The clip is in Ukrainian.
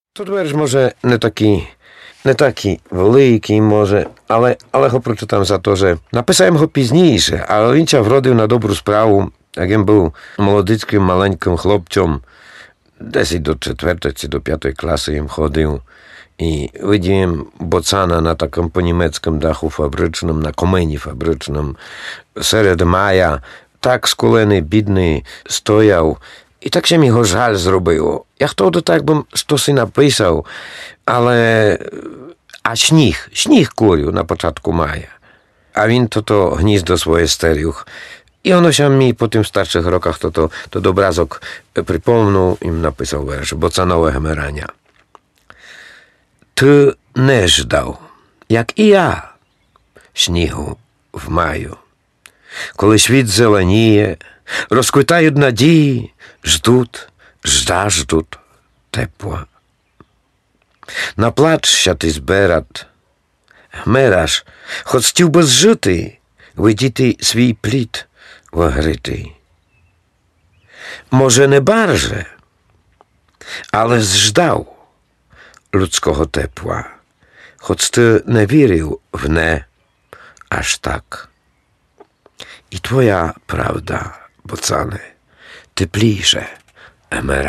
Тут верш, може, не такий великий, може, але його прочитам за те, що написав його пізніше, але він ся вродив на добру справу, як він був молодицьким маленьким хлопцем, десь до 4 чи до 5 класи їм ходив, і видів боцана на такому по-німецькому даху фабричному, на комені фабричному, серед мая, так скулений, бідний, стояв, і так się mi go żal zrobiło. Ja wtedy tak bym stosy napisał, ale... A śnieg kurił na początku maja. A він to gniezdo swoje sterił. I ono się mi po tym starszych rokach to obrazok przypomniał i napisał wiersz Bocanowe Hemerania. Ty nie żdał, jak i ja, śniegu w maju. Коли світ зеленіє, розквітають надії, ждуть тепла. Наплачся ти зберат, гмераш, хоч стів би зжити, видіти свій плід вогритий. Може, не барже, але зждав людського тепла, хоч ти не вірив в не аж так. І твоя правда, Bocane, тепліше, Емера.